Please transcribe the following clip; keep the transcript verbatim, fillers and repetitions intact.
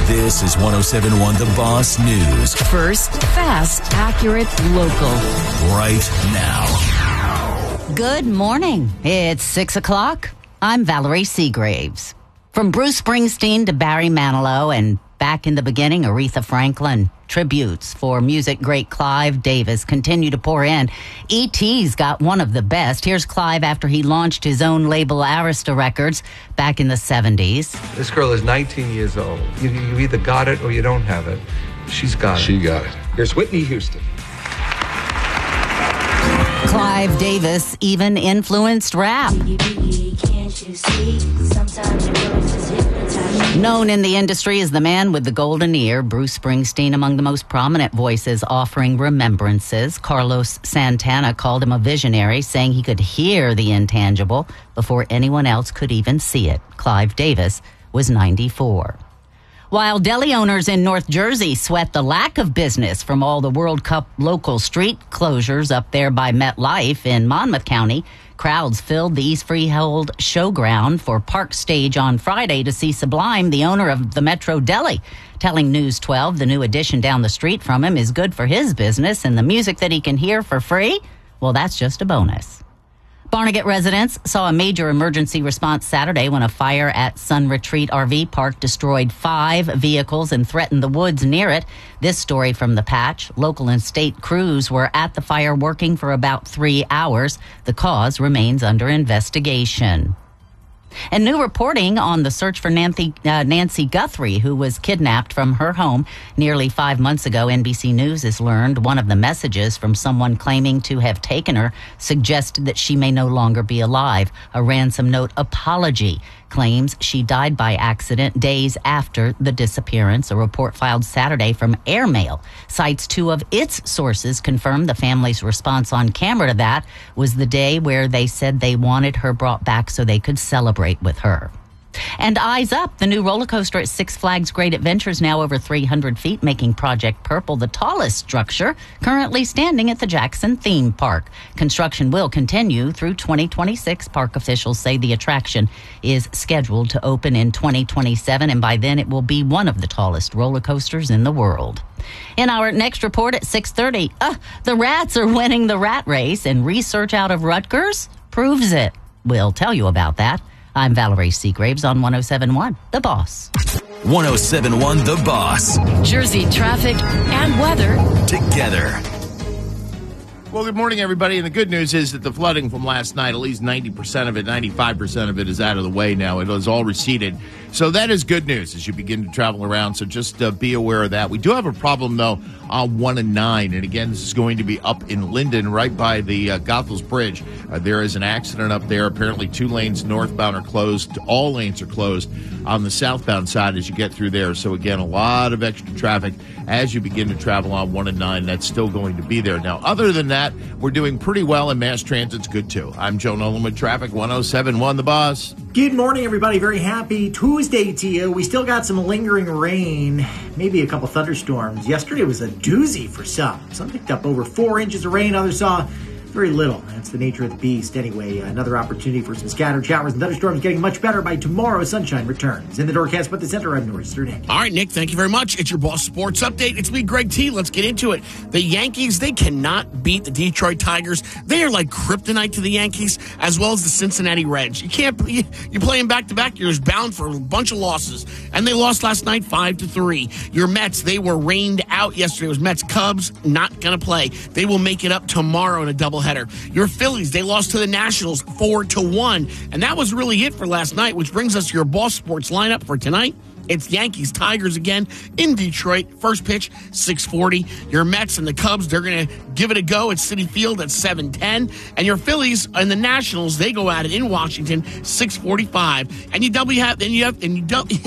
This is one oh seven point one The Boss News. First, fast, accurate, local. Right now. Good morning. It's six o'clock. I'm Valerie Seagraves. From Bruce Springsteen to Barry Manilow and back in the beginning, Aretha Franklin. Tributes for music great Clive Davis continue to pour in. E T's got one of the best. Here's Clive after he launched his own label, Arista Records, back in the seventies. This girl is nineteen years old. You, you either got it or you don't have it. She's got it. She got it. Here's Whitney Houston. Clive Davis even influenced rap. Known in the industry as the man with the golden ear, Bruce Springsteen among the most prominent voices offering remembrances. Carlos Santana called him a visionary, saying he could hear the intangible before anyone else could even see it. Clive Davis was ninety-four. While deli owners in North Jersey sweat the lack of business from all the World Cup local street closures up there by MetLife in Monmouth County, crowds filled the East Freehold Showground for Park Stage on Friday to see Sublime, the owner of the Metro Deli, telling News twelve the new addition down the street from him is good for his business and the music that he can hear for free, well, that's just a bonus. Barnegat residents saw a major emergency response Saturday when a fire at Sun Retreat R V Park destroyed five vehicles and threatened the woods near it. This story from The Patch. Local and state crews were at the fire working for about three hours. The cause remains under investigation. And new reporting on the search for Nancy, uh, Nancy Guthrie, who was kidnapped from her home nearly five months ago. N B C News has learned one of the messages from someone claiming to have taken her suggested that she may no longer be alive. A ransom note apology claims she died by accident days after the disappearance. A report filed Saturday from Airmail cites two of its sources confirmed the family's response on camera to that was the day where they said they wanted her brought back so they could celebrate with her. And Eyes Up, the new roller coaster at Six Flags Great Adventure, is now over three hundred feet, making Project Purple the tallest structure currently standing at the Jackson Theme Park. Construction will continue through twenty twenty-six. Park officials say the attraction is scheduled to open in twenty twenty-seven, and by then it will be one of the tallest roller coasters in the world. In our next report at six thirty, uh, the rats are winning the rat race, and research out of Rutgers proves it. We'll tell you about that. I'm Valerie Seagraves on one oh seven point one The Boss. one oh seven point one The Boss. Jersey traffic and weather together. Well, good morning, everybody. And the good news is that the flooding from last night, at least ninety percent of it, ninety-five percent of it is out of the way now. It has all receded. So that is good news as you begin to travel around. So just uh, be aware of that. We do have a problem, though, on one and nine. And again, this is going to be up in Linden, right by the uh, Goethals Bridge. Uh, there is an accident up there. Apparently, two lanes northbound are closed. All lanes are closed on the southbound side as you get through there. So again, a lot of extra traffic as you begin to travel on one and nine. That's still going to be there. Now, other than that, we're doing pretty well, and mass transit's good, too. I'm Joe Nolan with Traffic, one oh seven point one The Boss. Good morning, everybody. Very happy Tuesday to you. We still got some lingering rain, maybe a couple thunderstorms. Yesterday was a doozy for some. Some picked up over four inches of rain. Others saw very little. That's the nature of the beast. Anyway, another opportunity for some scattered showers and thunderstorms getting much better by tomorrow. Sunshine returns. In the Doorcast, but the center, I'm Northster Nick. All right, Nick, thank you very much. It's your Boss Sports Update. It's me, Greg T. Let's get into it. The Yankees, they cannot beat the Detroit Tigers. They are like kryptonite to the Yankees, as well as the Cincinnati Reds. You can't, you, you play them back-to-back, you're just bound for a bunch of losses. And they lost last night five to three. Your Mets, they were rained out yesterday. It was Mets-Cubs, not going to play. They will make it up tomorrow in a doubleheader. Your Phillies, they lost to the Nationals four to one. And that was really it for last night, which brings us to your Boss Sports lineup for tonight. It's Yankees, Tigers again in Detroit. First pitch, six forty. Your Mets and the Cubs, they're going to give it a go at Citi Field at seven ten. And your Phillies and the Nationals, they go at it in Washington, six forty-five. And you double have, and you have, and you double,